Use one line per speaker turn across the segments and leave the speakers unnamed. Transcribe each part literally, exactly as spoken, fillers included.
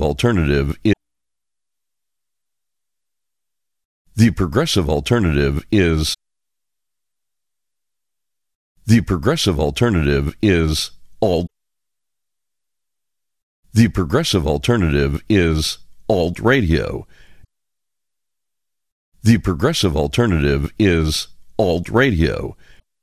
Progressive Alternative is The Progressive Alternative is The Progressive Alternative is alt The Progressive Alternative is alt radio. The Progressive Alternative is alt radio.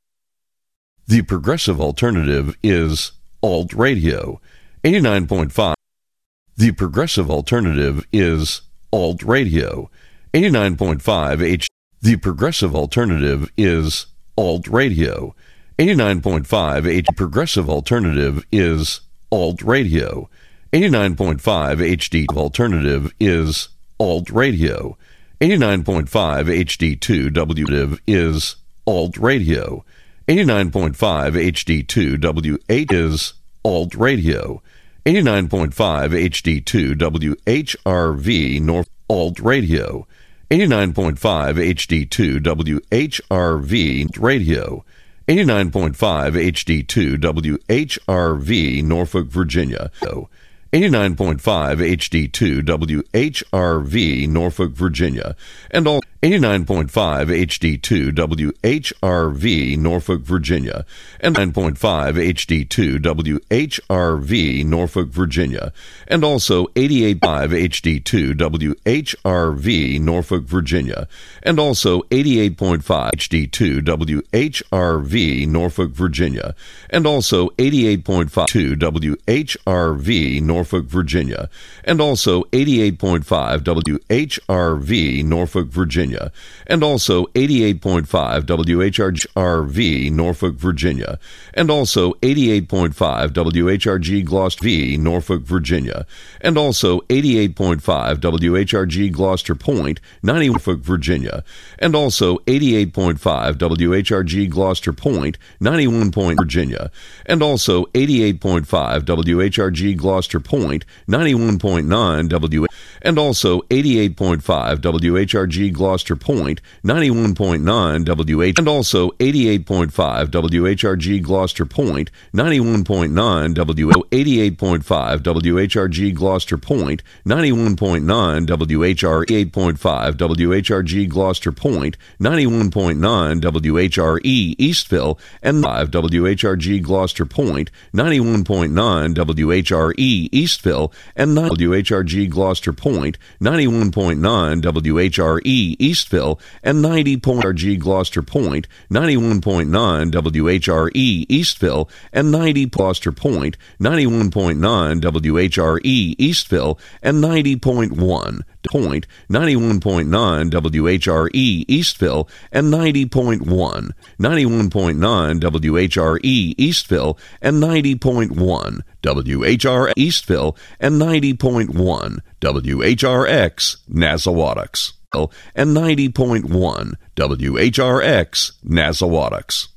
The Progressive Alternative is alt radio. eighty-nine point five. The Progressive Alternative is alt radio. eighty-nine point five H. The Progressive Alternative is alt radio. eighty-nine point five H. Progressive Alternative is alt radio. eighty-nine point five H D Alternative is alt radio. eighty-nine point five H D two W is alt radio. eighty-nine point five H D two W eight is alt radio. eighty-nine point five H D two W H R V North alt radio. eighty-nine point five H D two W H R V radio. eighty-nine point five H D two W H R V Norfolk, Virginia. eighty-nine point five H D two W H R V Norfolk, Virginia, and all eighty-nine point five H D two W H R V Norfolk, Virginia, and nine point five H D two W H R V Norfolk, Virginia, and also eighty-eight point five H D two W H R V Norfolk, Virginia, and also eighty-eight point five H D two W H R V Norfolk, Virginia, and also eighty-eight point five W H R V Norfolk, Virginia, and also eighty-eight point five W H R V Norfolk, Virginia, and also eighty-eight point five W H R V Norfolk, Virginia, and also eighty-eight point five W H R G Gloucester V Norfolk, Virginia, and also eighty-eight point five W H R G Gloucester Point, ninety Norfolk, Virginia, and also eighty-eight point five W H R G Gloucester Point, ninety-one point Virginia, and also eighty-eight point five W H R G Gloucester Point, ninety-one point nine W, and also eighty-eight point five W H R G Gloucester Point, ninety-one point nine W H, and also eighty-eight point five W H R G Gloucester Point, ninety-one point nine W, eighty-eight point five W H R G Gloucester Point, ninety-one point nine W H R, eight point five W H R G Gloucester Point, ninety-one point nine W H R E Eastville, and five W H R G Gloucester Point, ninety-one point nine W H R E Eastville, and nine W H R G Gloucester Point, ninety-one point nine W H R E Eastville, and ninety point R G Gloucester Point, ninety-one point nine W H R E Eastville, and ninety Gloucester Point, ninety-one point nine W H R E Eastville, and ninety point one Point, ninety-one point nine W H R E Eastville, and ninety point one, ninety-one point nine W H R E Eastville, and ninety point one W H R Eastville, and ninety point one W H R X Nazawattocks, and ninety point one W H R X Nazawattocks,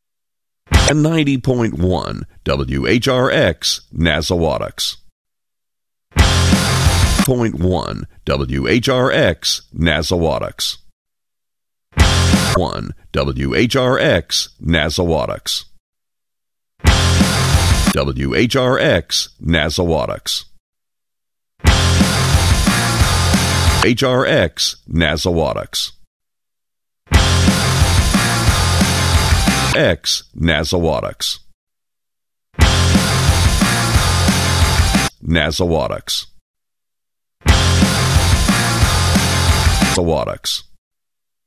and ninety point one W H R X Nazawattocks. Point one W H R X Nazawattocks. One W H R X Nazawattocks. W H R X Nazawattocks. H R X Nazawattocks. X Nazawattocks. Nazawattocks. Nazawattocks.